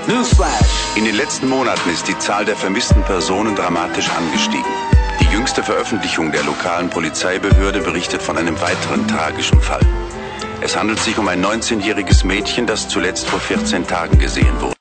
Newsflash! In den letzten Monaten ist die Zahl der vermissten Personen dramatisch angestiegen. Die jüngste Veröffentlichung der lokalen Polizeibehörde berichtet von einem weiteren tragischen Fall. Es handelt sich um ein 19-jähriges Mädchen, das zuletzt vor 14 Tagen gesehen wurde.